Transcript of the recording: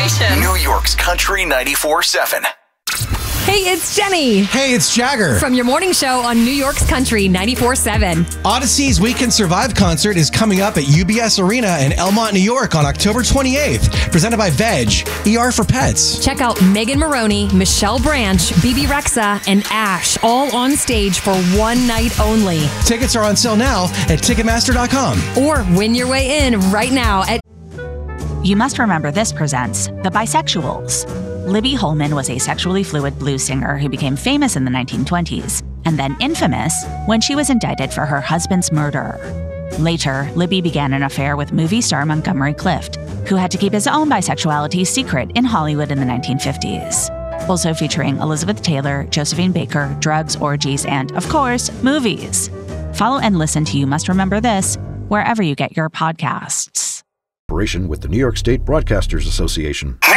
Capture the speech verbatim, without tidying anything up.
station. New York's Country ninety-four seven. Hey, it's Jenny. Hey, it's Jagger. From your morning show on New York's Country ninety-four seven. Odyssey's We Can Survive concert is coming up at U B S Arena in Elmont, New York on October twenty-eighth. Presented by Veg, E R for Pets. Check out Megan Maroney, Michelle Branch, B B Rexa, and Ash all on stage for one night only. Tickets are on sale now at Ticketmaster dot com. Or win your way in right now at... You Must Remember This presents The Bisexuals. Libby Holman was a sexually fluid blues singer who became famous in the nineteen twenties, and then infamous when she was indicted for her husband's murder. Later, Libby began an affair with movie star Montgomery Clift, who had to keep his own bisexuality secret in Hollywood in the nineteen fifties. Also featuring Elizabeth Taylor, Josephine Baker, drugs, orgies, and, of course, movies. Follow and listen to You Must Remember This wherever you get your podcasts. With the New York State Broadcasters Association.